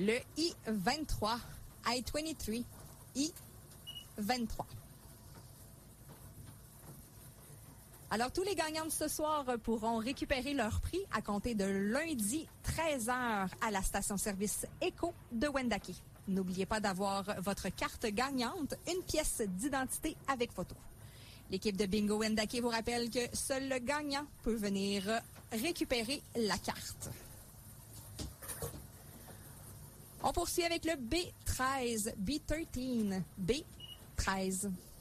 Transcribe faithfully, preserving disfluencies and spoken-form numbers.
le I vingt-trois, I vingt-trois, I vingt-trois. Alors, tous les gagnants de ce soir pourront récupérer leur prix à compter de lundi treize heures à la station-service Éco de Wendake. N'oubliez pas d'avoir votre carte gagnante, une pièce d'identité avec photo. L'équipe de Bingo Wendake vous rappelle que seul le gagnant peut venir récupérer la carte. On poursuit avec le B treize, B treize, B treize.